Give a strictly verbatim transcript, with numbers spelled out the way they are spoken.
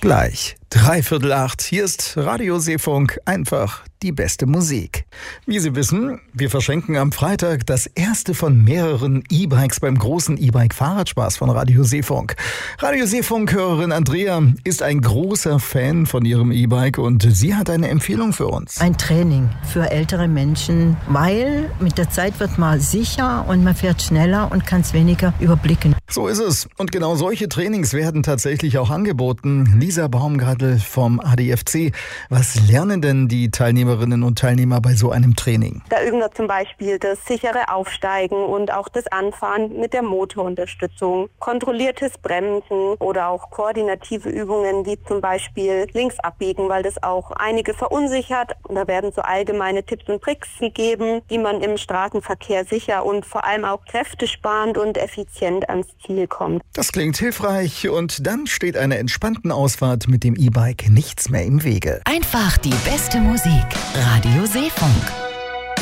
Gleich. Dreiviertel acht. Hier ist Radio Seefunk. Einfach die beste Musik. Wie Sie wissen, wir verschenken am Freitag das erste von mehreren E-Bikes beim großen E-Bike-Fahrradspaß von Radio Seefunk. Radio Seefunk-Hörerin Andrea ist ein großer Fan von ihrem E-Bike und sie hat eine Empfehlung für uns. Ein Training für ältere Menschen, weil mit der Zeit wird man sicher und man fährt schneller und kann es weniger überblicken. So ist es. Und genau solche Trainings werden tatsächlich auch angeboten. Lisa Baumgartl vom A D F C. Was lernen denn die Teilnehmerinnen und Teilnehmer bei so einem Training? Da üben wir zum Beispiel das sichere Aufsteigen und auch das Anfahren mit der Motorunterstützung, kontrolliertes Bremsen oder auch koordinative Übungen wie zum Beispiel links abbiegen, weil das auch einige verunsichert. Und da werden so allgemeine Tipps und Tricks gegeben, wie man im Straßenverkehr sicher und vor allem auch kräftesparend und effizient ans Ziel kommt. Das klingt hilfreich und dann steht einer entspannten Ausfahrt mit dem E-Bike nichts mehr im Wege. Einfach die beste Musik. Radio Seefunk.